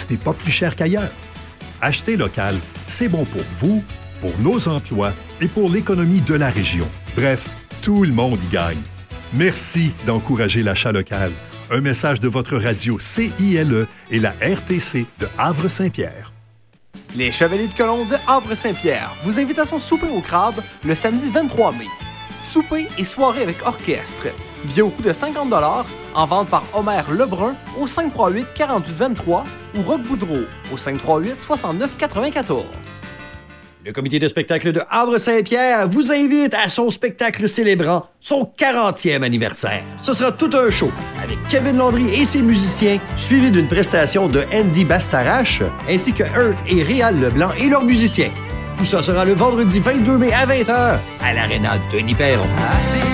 ce n'est pas plus cher qu'ailleurs. Acheter local, c'est bon pour vous, pour nos emplois et pour l'économie de la région. Bref, tout le monde y gagne. Merci d'encourager l'achat local. Un message de votre radio CILE et la RTC de Havre-Saint-Pierre. Les Chevaliers de Colomb de Havre-Saint-Pierre vous invitent à son souper au crabe le samedi 23 mai. Souper et soirée avec orchestre. Billets au coût de 50 $ en vente par Omer Lebrun au 538-4823 ou Roch Boudreau au 538-6994. Le comité de spectacle de Havre-Saint-Pierre vous invite à son spectacle célébrant son 40e anniversaire. Ce sera tout un show avec Kevin Landry et ses musiciens, suivi d'une prestation de Andy Bastarache, ainsi que Hurt et Réal Leblanc et leurs musiciens. Tout ça sera le vendredi 22 mai à 20h à l'Aréna Denis Perron.